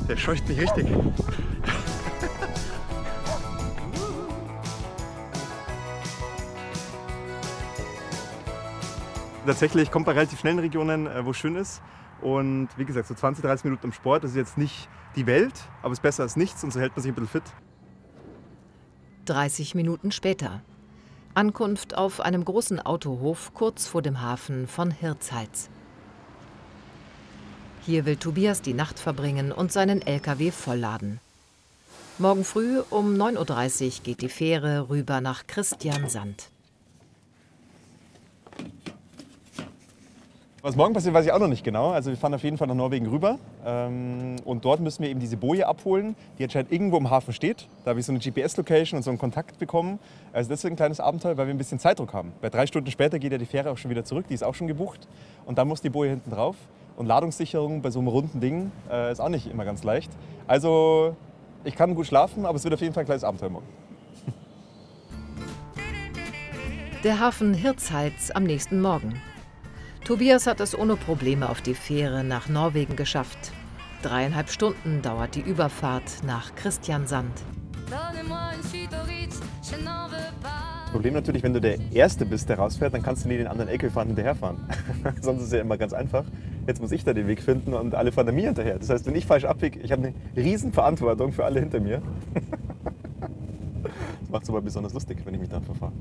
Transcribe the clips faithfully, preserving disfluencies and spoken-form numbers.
Der scheucht mich richtig. Tatsächlich kommt man relativ schnell in Regionen, wo es schön ist. Und wie gesagt, so zwanzig, dreißig Minuten am Sport, das ist jetzt nicht die Welt, aber es ist besser als nichts und so hält man sich ein bisschen fit. dreißig Minuten später. Ankunft auf einem großen Autohof kurz vor dem Hafen von Hirtshals. Hier will Tobias die Nacht verbringen und seinen L K W vollladen. Morgen früh um neun Uhr dreißig geht die Fähre rüber nach Kristiansand. Was morgen passiert, weiß ich auch noch nicht genau. Also wir fahren auf jeden Fall nach Norwegen rüber ähm, und dort müssen wir eben diese Boje abholen, die anscheinend irgendwo im Hafen steht. Da habe ich so eine G P S-Location und so einen Kontakt bekommen. Also das wird ein kleines Abenteuer, weil wir ein bisschen Zeitdruck haben. Bei drei Stunden später geht ja die Fähre auch schon wieder zurück, die ist auch schon gebucht. Und dann muss die Boje hinten drauf. Und Ladungssicherung bei so einem runden Ding äh, ist auch nicht immer ganz leicht. Also ich kann gut schlafen, aber es wird auf jeden Fall ein kleines Abenteuer morgen. Der Hafen Hirtshals am nächsten Morgen. Tobias hat es ohne Probleme auf die Fähre nach Norwegen geschafft. Dreieinhalb Stunden dauert die Überfahrt nach Kristiansand. Problem natürlich, wenn du der Erste bist, der rausfährt, dann kannst du nie den anderen L K W-Fahrern hinterherfahren. Sonst ist es ja immer ganz einfach. Jetzt muss ich da den Weg finden und alle fahren mir hinterher. Das heißt, wenn ich falsch abbiege, ich habe eine riesen Verantwortung für alle hinter mir. Das macht es aber besonders lustig, wenn ich mich dann verfahre.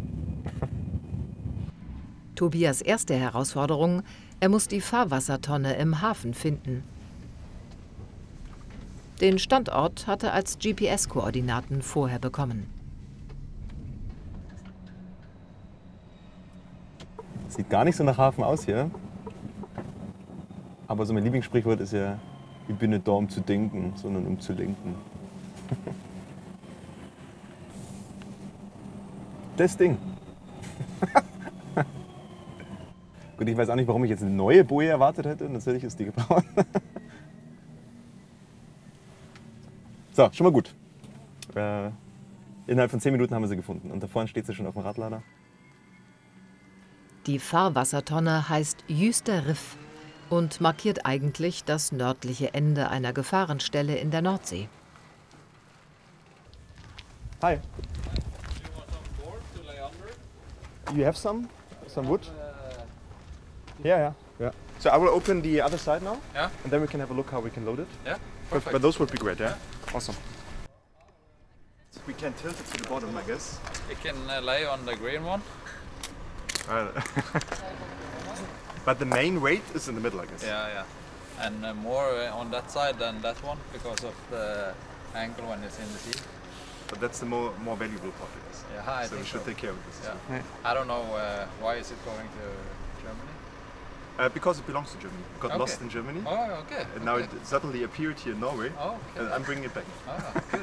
Tobias' erste Herausforderung, er muss die Fahrwassertonne im Hafen finden. Den Standort hat er als G P S-Koordinaten vorher bekommen. Sieht gar nicht so nach Hafen aus hier. Aber so mein Lieblingssprichwort ist ja, ich bin nicht da, um zu denken, sondern um zu lenken. Das Ding. Gut, ich weiß auch nicht, warum ich jetzt eine neue Boje erwartet hätte. Natürlich ist die gebraucht. So, schon mal gut. Äh, innerhalb von zehn Minuten haben wir sie gefunden. Und da vorne steht sie schon auf dem Radlader. Die Fahrwassertonne heißt Jüster Riff und markiert eigentlich das nördliche Ende einer Gefahrenstelle in der Nordsee. Hi. You have some? Some wood? Yeah, yeah, yeah. So I will open the other side now. Yeah. And then we can have a look how we can load it. Yeah. But, Perfect. but those would be great, yeah? Awesome. We can tilt it to the bottom, I guess. You can uh, lay on the green one. Uh, but the main weight is in the middle, I guess. Yeah, yeah. And uh, more uh, on that side than that one because of the angle when it's in the sea. But that's the more more valuable part, I guess. Yeah, I so think we should so. take care of this. Yeah. Yeah. I don't know uh, why is it going to Germany. Uh, because it belongs to Germany. It got Okay. lost in Germany. Oh, okay. And now okay. it suddenly appeared here in Norway. Oh, okay. And I'm bringing it back. Ah, good.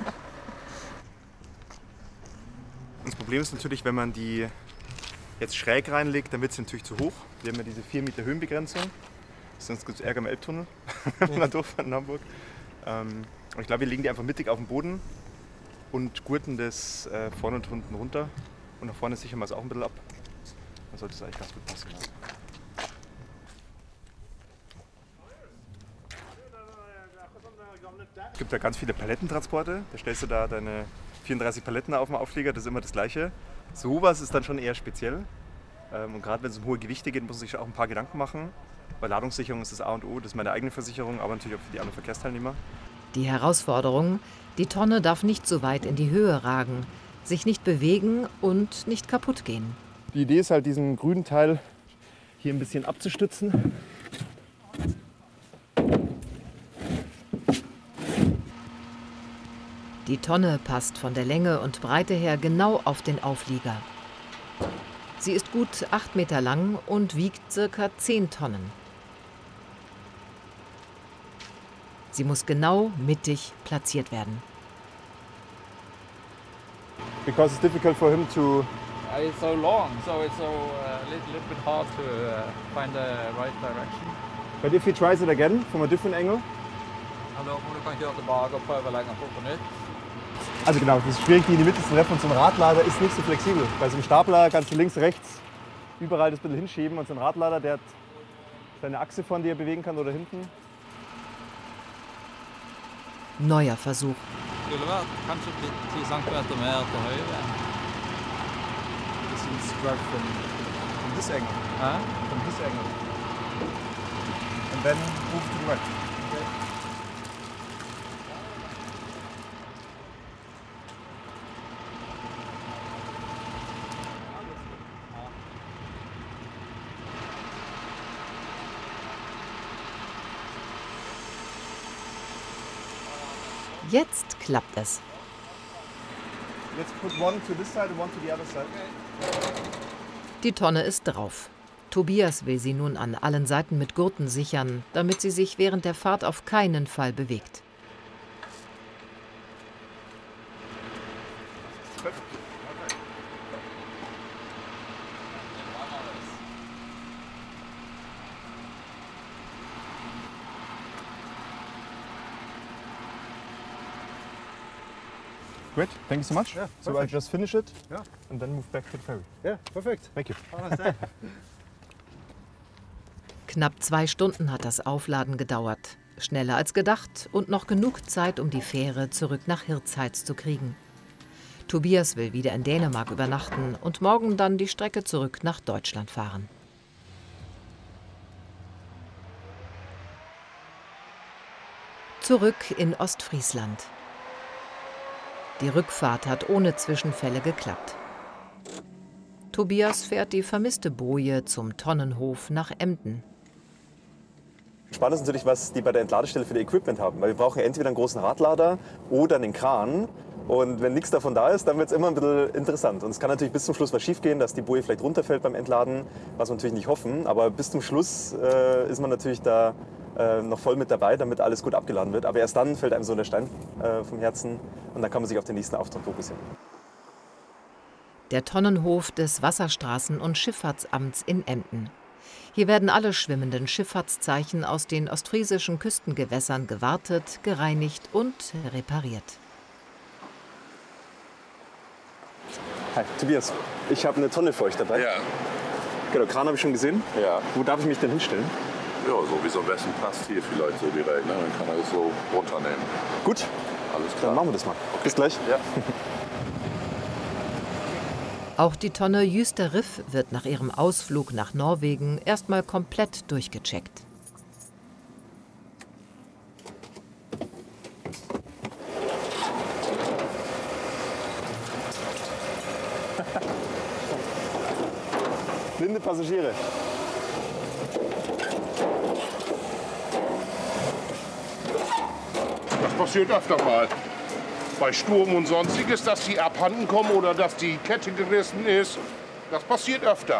Das Problem ist natürlich, wenn man die jetzt schräg reinlegt, dann wird sie natürlich zu hoch. Wir haben ja diese vier Meter Höhenbegrenzung. Sonst gibt es Ärger im Elbtunnel, wenn man durchfährt in Hamburg. Ähm, und ich glaube, wir legen die einfach mittig auf den Boden und gurten das äh, vorne und hinten runter. Und nach vorne sichern wir es auch ein bisschen ab. Dann sollte es eigentlich ganz gut passen. Ja. Es gibt da ganz viele Palettentransporte. Da stellst du da deine vierunddreißig Paletten auf dem Auflieger, das ist immer das Gleiche. Sowas ist dann schon eher speziell. Und gerade wenn es um hohe Gewichte geht, muss man sich auch ein paar Gedanken machen. Bei Ladungssicherung ist das A und O, das ist meine eigene Versicherung, aber natürlich auch für die anderen Verkehrsteilnehmer. Die Herausforderung, die Tonne darf nicht so weit in die Höhe ragen, sich nicht bewegen und nicht kaputt gehen. Die Idee ist halt, diesen grünen Teil hier ein bisschen abzustützen. Die Tonne passt von der Länge und Breite her genau auf den Auflieger. Sie ist gut acht Meter lang und wiegt ca. zehn Tonnen. Sie muss genau mittig platziert werden. Because it's difficult for him to. Uh, it's so long, so it's so a uh, little, little bit hard to uh, find the right direction. But if he tries it again from a different angle. Og da må du kan kjøre tilbake og prøve lenger på på nytt. Also genau, das ist schwierig, die in die Mitte zu treffen und so ein Radlader ist nicht so flexibel. Bei so einem Stapler kannst du links, rechts überall das ein bisschen hinschieben und so ein Radlader, der hat seine Achse, von der er bewegen kann oder hinten. Neuer Versuch. Skulle vært kanskje ti centimeter mer til høyre. This is drive from, from this angle. Hæ? From this angle. And then move to the right. Okay. Jetzt klappt es. Let's put one to this side and one to the other side. Die Tonne ist drauf. Tobias will sie nun an allen Seiten mit Gurten sichern, damit sie sich während der Fahrt auf keinen Fall bewegt. Great, thank you so much. Yeah, so I perfect. just finish it Yeah. and then move back to the ferry. Yeah, perfect. Thank you. Have a nice day. Knapp zwei Stunden hat das Aufladen gedauert. Schneller als gedacht und noch genug Zeit, um die Fähre zurück nach Hirtshals zu kriegen. Tobias will wieder in Dänemark übernachten und morgen dann die Strecke zurück nach Deutschland fahren. Zurück in Ostfriesland. Die Rückfahrt hat ohne Zwischenfälle geklappt. Tobias fährt die vermisste Boje zum Tonnenhof nach Emden. Spannend ist natürlich, was die bei der Entladestelle für das Equipment haben. Weil wir brauchen ja entweder einen großen Radlader oder einen Kran. Und wenn nichts davon da ist, dann wird es immer ein bisschen interessant. Und es kann natürlich bis zum Schluss was schief gehen, dass die Boje vielleicht runterfällt beim Entladen, was wir natürlich nicht hoffen. Aber bis zum Schluss äh, ist man natürlich da äh, noch voll mit dabei, damit alles gut abgeladen wird. Aber erst dann fällt einem so der Stein äh, vom Herzen und dann kann man sich auf den nächsten Auftrag fokussieren. Der Tonnenhof des Wasserstraßen- und Schifffahrtsamts in Emden. Hier werden alle schwimmenden Schifffahrtszeichen aus den ostfriesischen Küstengewässern gewartet, gereinigt und repariert. Hi, Tobias. Ich habe eine Tonne für euch dabei. Ja, Genau, Kran habe ich schon gesehen. ja. Wo darf ich mich denn hinstellen? Ja, so wie es am besten passt hier vielleicht so direkt. Ne? Dann kann er es so runternehmen. Gut, Alles dann klar. machen wir das mal. Bis gleich. Ja. Auch die Tonne Jüster Riff wird nach ihrem Ausflug nach Norwegen erstmal komplett durchgecheckt. Blinde Passagiere. Das passiert öfter mal. Bei Sturm und Sonstiges, dass die abhanden kommen oder dass die Kette gerissen ist. Das passiert öfter.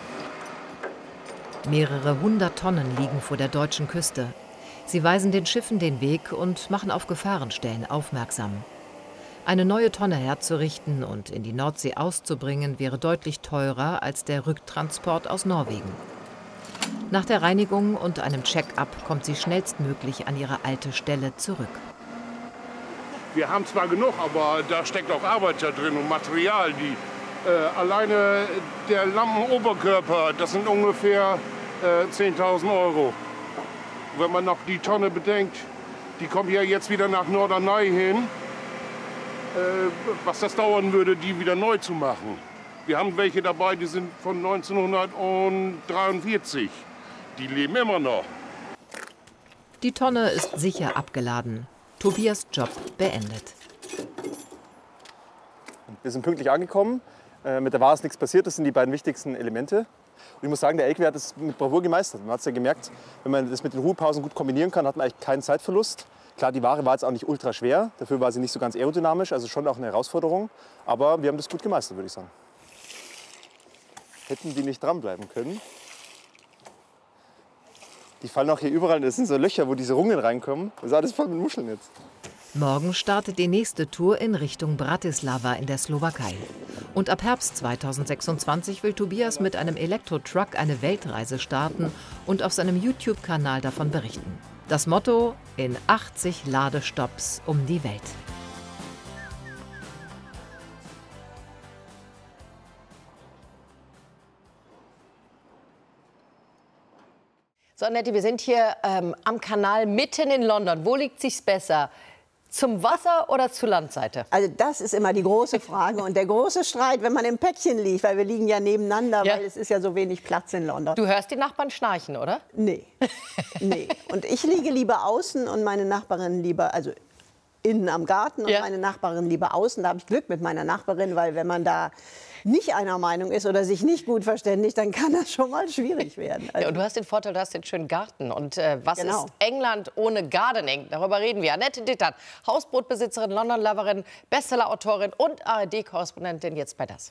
Mehrere hundert Tonnen liegen vor der deutschen Küste. Sie weisen den Schiffen den Weg und machen auf Gefahrenstellen aufmerksam. Eine neue Tonne herzurichten und in die Nordsee auszubringen, wäre deutlich teurer als der Rücktransport aus Norwegen. Nach der Reinigung und einem Check-up kommt sie schnellstmöglich an ihre alte Stelle zurück. Wir haben zwar genug, aber da steckt auch Arbeit da drin und Material. Die, äh, alleine der Lampenoberkörper, das sind ungefähr äh, zehntausend Euro. Wenn man noch die Tonne bedenkt, die kommt ja jetzt wieder nach Norderney hin. Äh, was das dauern würde, die wieder neu zu machen. Wir haben welche dabei, die sind von neunzehnhundertdreiundvierzig. Die leben immer noch. Die Tonne ist sicher abgeladen. Tobias Job beendet. Wir sind pünktlich angekommen. Äh, mit der Ware ist nichts passiert. Das sind die beiden wichtigsten Elemente. Und ich muss sagen, der L K W hat das mit Bravour gemeistert. Man hat es ja gemerkt, wenn man das mit den Ruhepausen gut kombinieren kann, hat man eigentlich keinen Zeitverlust. Klar, die Ware war jetzt auch nicht ultra schwer. Dafür war sie nicht so ganz aerodynamisch. Also schon auch eine Herausforderung. Aber wir haben das gut gemeistert, würde ich sagen. Hätten die nicht dranbleiben können. Die fallen auch hier überall. Das sind so Löcher, wo diese Rungen reinkommen. Das ist alles voll mit Muscheln jetzt. Morgen startet die nächste Tour in Richtung Bratislava in der Slowakei. Und ab Herbst zweitausendsechsundzwanzig will Tobias mit einem Elektro-Truck eine Weltreise starten und auf seinem YouTube-Kanal davon berichten. Das Motto: in achtzig Ladestopps um die Welt. So, Annette, wir sind hier ähm, am Kanal mitten in London. Wo liegt sich's besser? Zum Wasser oder zur Landseite? Also das ist immer die große Frage und der große Streit, wenn man im Päckchen liegt, weil wir liegen ja nebeneinander, ja. weil es ist ja so wenig Platz in London. Du hörst die Nachbarn schnarchen, oder? Nee, nee. Und ich liege lieber außen und meine Nachbarin lieber, also innen am Garten und ja. meine Nachbarin lieber außen. Da habe ich Glück mit meiner Nachbarin, weil wenn man da nicht einer Meinung ist oder sich nicht gut verständigt, dann kann das schon mal schwierig werden. Also ja, und du hast den Vorteil, du hast den schönen Garten. Und äh, was genau. ist England ohne Gardening? Darüber reden wir. Annette Dittert, Hausbootbesitzerin, London-Loverin, Bestseller-Autorin und A R D-Korrespondentin jetzt bei das.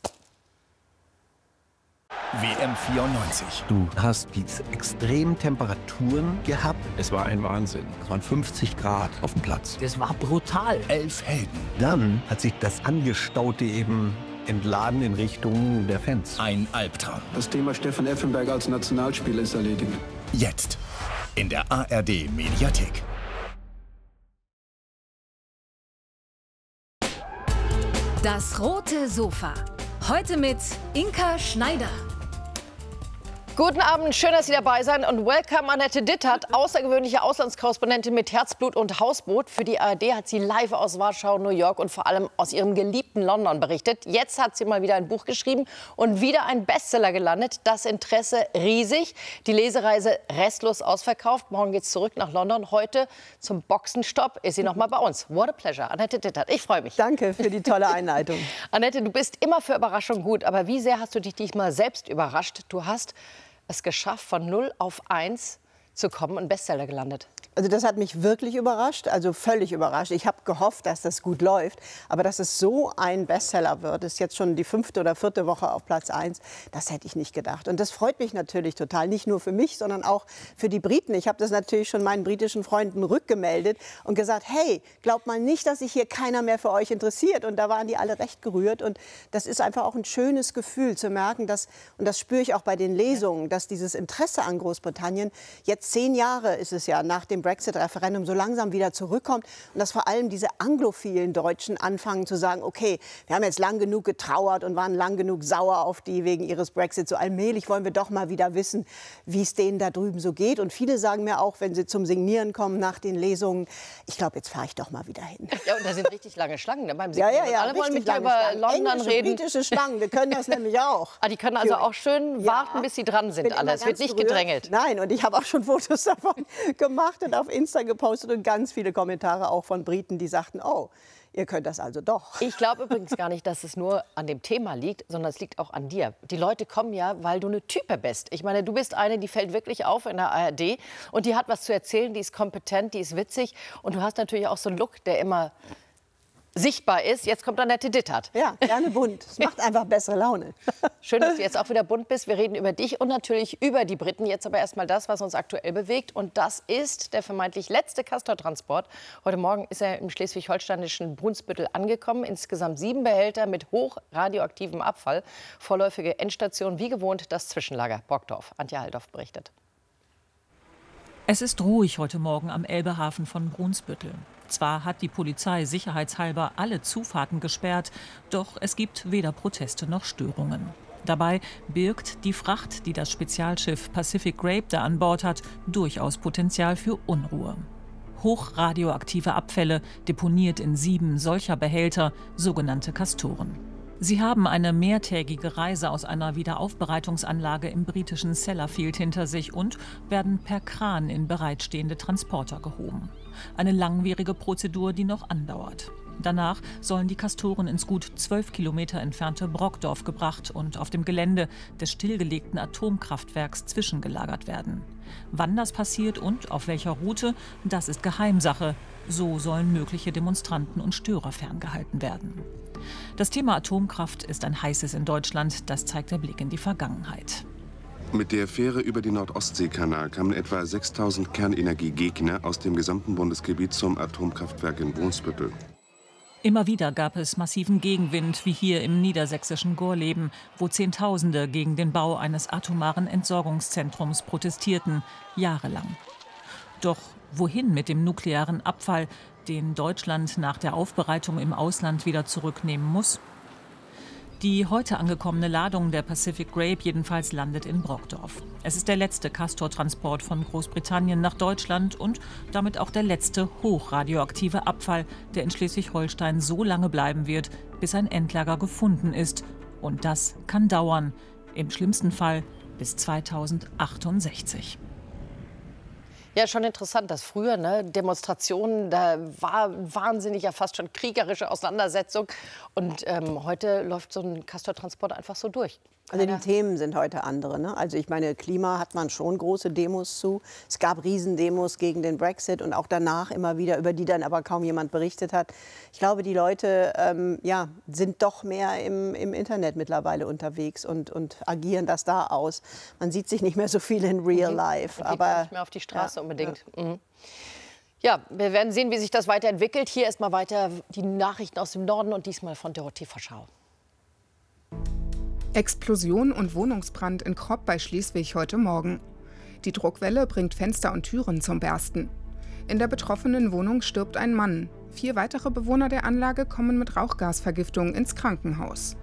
W M vierundneunzig. Du hast diese extremen Temperaturen gehabt. Es war ein Wahnsinn. Es waren fünfzig Grad auf dem Platz. Das war brutal. Elf Helden. Dann hat sich das Angestaute eben entladen in Richtung der Fans. Ein Albtraum. Das Thema Stefan Effenberg als Nationalspieler ist erledigt. Jetzt in der A R D-Mediathek. Das rote Sofa. Heute mit Inka Schneider. Guten Abend, schön, dass Sie dabei sind und welcome Annette Dittert, außergewöhnliche Auslandskorrespondentin mit Herzblut und Hausboot. Für die A R D hat sie live aus Warschau, New York und vor allem aus ihrem geliebten London berichtet. Jetzt hat sie mal wieder ein Buch geschrieben und wieder ein Bestseller gelandet. Das Interesse riesig, die Lesereise restlos ausverkauft. Morgen geht's zurück nach London. Heute zum Boxenstopp ist sie noch mal bei uns. What a pleasure, Annette Dittert. Ich freue mich. Danke für die tolle Einleitung. Annette, du bist immer für Überraschung gut, aber wie sehr hast du dich diesmal selbst überrascht? Du hast es geschafft, von null auf eins zu kommen und Bestseller gelandet. Also das hat mich wirklich überrascht, also völlig überrascht. Ich habe gehofft, dass das gut läuft, aber dass es so ein Bestseller wird, ist jetzt schon die fünfte oder vierte Woche auf Platz eins, das hätte ich nicht gedacht. Und das freut mich natürlich total, nicht nur für mich, sondern auch für die Briten. Ich habe das natürlich schon meinen britischen Freunden rückgemeldet und gesagt, hey, glaubt mal nicht, dass sich hier keiner mehr für euch interessiert. Und da waren die alle recht gerührt. Und das ist einfach auch ein schönes Gefühl zu merken, dass, und das spüre ich auch bei den Lesungen, dass dieses Interesse an Großbritannien, jetzt zehn Jahre ist es ja nach dem Brexit-Referendum, so langsam wieder zurückkommt und dass vor allem diese anglophilen Deutschen anfangen zu sagen, okay, wir haben jetzt lang genug getrauert und waren lang genug sauer auf die wegen ihres Brexit. So allmählich wollen wir doch mal wieder wissen, wie es denen da drüben so geht. Und viele sagen mir auch, wenn sie zum Signieren kommen nach den Lesungen, ich glaube, jetzt fahre ich doch mal wieder hin. Ja, und da sind richtig lange Schlangen, ne, beim Ja, Signieren. ja, ja, alle wollen mit dir über Schlangen. London Englische, reden. britische Schlangen, wir können das nämlich auch. Ah, die können also auch schön Ja. warten, bis sie dran sind. Bin Alle. immer Es wird ganz nicht gerührt. gedrängelt. Nein, und ich habe auch schon Fotos davon gemacht und auf Insta gepostet und ganz viele Kommentare auch von Briten, die sagten, oh, ihr könnt das also doch. Ich glaube übrigens gar nicht, dass es nur an dem Thema liegt, sondern es liegt auch an dir. Die Leute kommen ja, weil du eine Type bist. Ich meine, du bist eine, die fällt wirklich auf in der A R D und die hat was zu erzählen, die ist kompetent, die ist witzig und du hast natürlich auch so einen Look, der immer sichtbar ist. Jetzt kommt Annette Dittert. Ja, gerne bunt. Es macht einfach bessere Laune. Schön, dass du jetzt auch wieder bunt bist. Wir reden über dich und natürlich über die Briten. Jetzt aber erstmal das, was uns aktuell bewegt. Und das ist der vermeintlich letzte Castor-Transport. Heute Morgen ist er im schleswig-holsteinischen Brunsbüttel angekommen. Insgesamt sieben Behälter mit hochradioaktivem Abfall. Vorläufige Endstation, wie gewohnt, das Zwischenlager Brockdorf. Antje Haldorf berichtet. Es ist ruhig heute Morgen am Elbehafen von Brunsbüttel. Zwar hat die Polizei sicherheitshalber alle Zufahrten gesperrt, doch es gibt weder Proteste noch Störungen. Dabei birgt die Fracht, die das Spezialschiff Pacific Grape an Bord hat, durchaus Potenzial für Unruhe. Hochradioaktive Abfälle, deponiert in sieben solcher Behälter, sogenannte Castoren. Sie haben eine mehrtägige Reise aus einer Wiederaufbereitungsanlage im britischen Sellafield hinter sich und werden per Kran in bereitstehende Transporter gehoben. Eine langwierige Prozedur, die noch andauert. Danach sollen die Castoren ins gut zwölf Kilometer entfernte Brockdorf gebracht und auf dem Gelände des stillgelegten Atomkraftwerks zwischengelagert werden. Wann das passiert und auf welcher Route, das ist Geheimsache. So sollen mögliche Demonstranten und Störer ferngehalten werden. Das Thema Atomkraft ist ein heißes in Deutschland, das zeigt der Blick in die Vergangenheit. Mit der Fähre über den Nord-Ostsee-Kanal kamen etwa sechstausend Kernenergiegegner aus dem gesamten Bundesgebiet zum Atomkraftwerk in Brunsbüttel. Immer wieder gab es massiven Gegenwind, wie hier im niedersächsischen Gorleben, wo Zehntausende gegen den Bau eines atomaren Entsorgungszentrums protestierten, jahrelang. Doch wohin mit dem nuklearen Abfall, den Deutschland nach der Aufbereitung im Ausland wieder zurücknehmen muss? Die heute angekommene Ladung der Pacific Grape jedenfalls landet in Brockdorf. Es ist der letzte Castor-Transport von Großbritannien nach Deutschland und damit auch der letzte hochradioaktive Abfall, der in Schleswig-Holstein so lange bleiben wird, bis ein Endlager gefunden ist. Und das kann dauern. Im schlimmsten Fall bis zweitausendachtundsechzig. Ja, schon interessant, dass früher ne, Demonstrationen, da war wahnsinnig, ja fast schon kriegerische Auseinandersetzung. Und ähm, heute läuft so ein Castor-Transport einfach so durch. Also die Themen sind heute andere. Ne? Also ich meine, Klima hat man schon große Demos zu. Es gab Riesendemos gegen den Brexit und auch danach immer wieder, über die dann aber kaum jemand berichtet hat. Ich glaube, die Leute ähm, ja, sind doch mehr im, im Internet mittlerweile unterwegs und, und agieren das da aus. Man sieht sich nicht mehr so viel in Real Life. Man geht aber nicht mehr auf die Straße ja, unbedingt. Ja. Mhm. Ja, wir werden sehen, wie sich das weiterentwickelt. Hier erstmal weiter die Nachrichten aus dem Norden und diesmal von der T V-Schau. Explosion und Wohnungsbrand in Kropp bei Schleswig heute Morgen. Die Druckwelle bringt Fenster und Türen zum Bersten. In der betroffenen Wohnung stirbt ein Mann. Vier weitere Bewohner der Anlage kommen mit Rauchgasvergiftung ins Krankenhaus.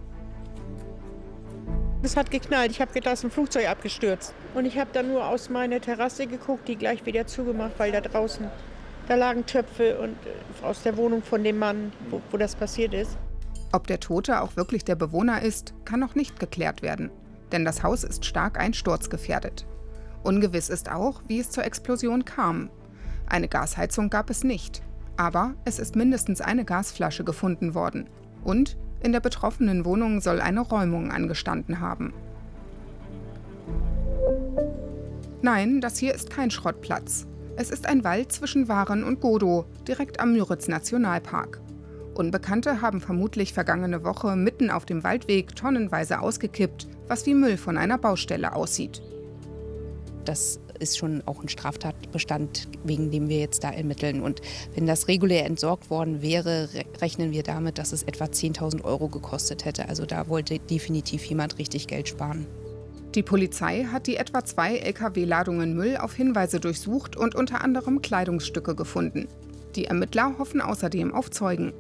Es hat geknallt. Ich habe gedacht, es ist ein Flugzeug abgestürzt. Und ich habe dann nur aus meiner Terrasse geguckt, die gleich wieder zugemacht, weil da draußen, da lagen Töpfe und aus der Wohnung von dem Mann, wo, wo das passiert ist. Ob der Tote auch wirklich der Bewohner ist, kann noch nicht geklärt werden, denn das Haus ist stark einsturzgefährdet. Ungewiss ist auch, wie es zur Explosion kam. Eine Gasheizung gab es nicht, aber es ist mindestens eine Gasflasche gefunden worden. Und in der betroffenen Wohnung soll eine Räumung angestanden haben. Nein, das hier ist kein Schrottplatz. Es ist ein Wald zwischen Waren und Godow, direkt am Müritz-Nationalpark. Unbekannte haben vermutlich vergangene Woche mitten auf dem Waldweg tonnenweise ausgekippt, was wie Müll von einer Baustelle aussieht. Das ist schon auch ein Straftatbestand, wegen dem wir jetzt da ermitteln. Und wenn das regulär entsorgt worden wäre, rechnen wir damit, dass es etwa zehntausend Euro gekostet hätte. Also da wollte definitiv jemand richtig Geld sparen. Die Polizei hat die etwa zwei L K W-Ladungen Müll auf Hinweise durchsucht und unter anderem Kleidungsstücke gefunden. Die Ermittler hoffen außerdem auf Zeugen.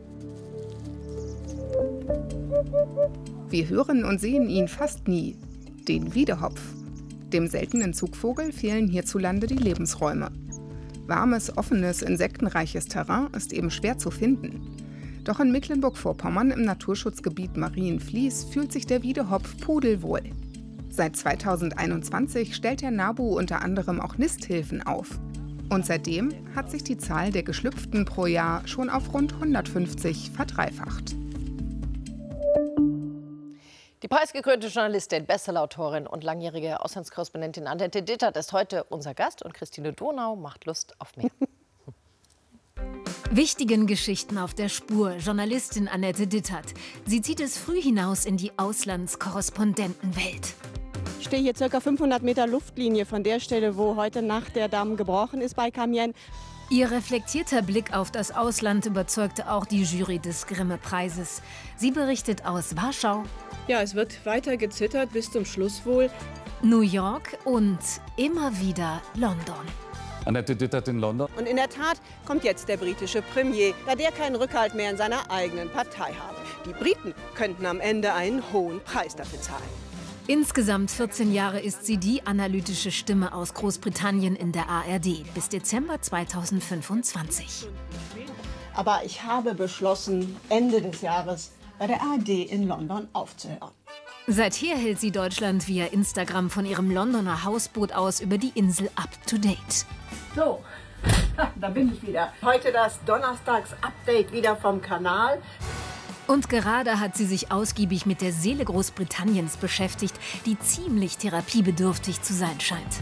Wir hören und sehen ihn fast nie, den Wiedehopf. Dem seltenen Zugvogel fehlen hierzulande die Lebensräume. Warmes, offenes, insektenreiches Terrain ist eben schwer zu finden. Doch in Mecklenburg-Vorpommern im Naturschutzgebiet Marienfließ fühlt sich der Wiedehopf pudelwohl. Seit zweitausendeinundzwanzig stellt der NABU unter anderem auch Nisthilfen auf. Und seitdem hat sich die Zahl der Geschlüpften pro Jahr schon auf rund hundertfünfzig verdreifacht. Die preisgekrönte Journalistin, Bestsellerautorin und langjährige Auslandskorrespondentin Annette Dittert ist heute unser Gast und Christine Donau macht Lust auf mehr. Wichtigen Geschichten auf der Spur, Journalistin Annette Dittert. Sie zieht es früh hinaus in die Auslandskorrespondentenwelt. Ich stehe hier ca. fünfhundert Meter Luftlinie von der Stelle, wo heute Nacht der Damm gebrochen ist bei Camiens. Ihr reflektierter Blick auf das Ausland überzeugte auch die Jury des Grimme-Preises. Sie berichtet aus Warschau. Ja, es wird weiter gezittert bis zum Schluss wohl. New York und immer wieder London. Annette Dittert in London. Und in der Tat kommt jetzt der britische Premier, da der keinen Rückhalt mehr in seiner eigenen Partei habe. Die Briten könnten am Ende einen hohen Preis dafür zahlen. Insgesamt vierzehn Jahre ist sie die analytische Stimme aus Großbritannien in der A R D bis Dezember zweitausendfünfundzwanzig. Aber ich habe beschlossen, Ende des Jahres bei der A R D in London aufzuhören. Seither hält sie Deutschland via Instagram von ihrem Londoner Hausboot aus über die Insel up to date. So, da bin ich wieder. Heute das Donnerstags-Update wieder vom Kanal. Und gerade hat sie sich ausgiebig mit der Seele Großbritanniens beschäftigt, die ziemlich therapiebedürftig zu sein scheint.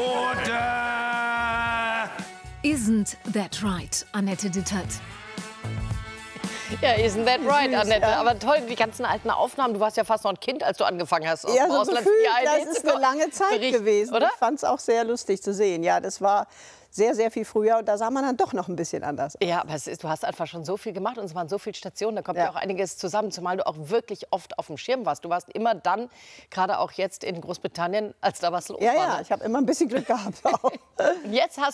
Oder Isn't that right, Annette Dittert? Ja, isn't that right, Annette? Aber toll, die ganzen alten Aufnahmen. Du warst ja fast noch ein Kind, als du angefangen hast. Ja, so gefühlt, das ist eine lange Zeit Bericht, gewesen. Oder? Ich fand es auch sehr lustig zu sehen. Ja, das war sehr, sehr viel früher. Und da sah man dann doch noch ein bisschen anders. Ja, aber es ist, du hast einfach schon so viel gemacht und es waren so viele Stationen. Da kommt ja, ja auch einiges zusammen, zumal du auch wirklich oft auf dem Schirm warst. Du warst immer dann, gerade auch jetzt in Großbritannien, als da was los ja, war. Ja, ne? ich habe immer ein bisschen Glück gehabt. Auch. Jetzt hast